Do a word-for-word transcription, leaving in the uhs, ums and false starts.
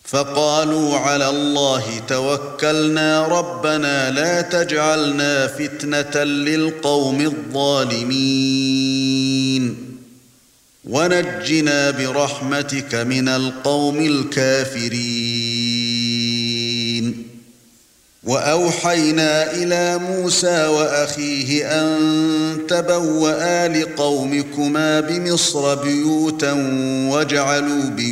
فقالوا على الله توكلنا ربنا لا تجعلنا فتنة للقوم الظالمين ونجنا برحمتك من القوم الكافرين. وأوحينا إلى موسى وأخيه أن تبوأ لقومكما بمصر بيوتا واجعلوا بيوتا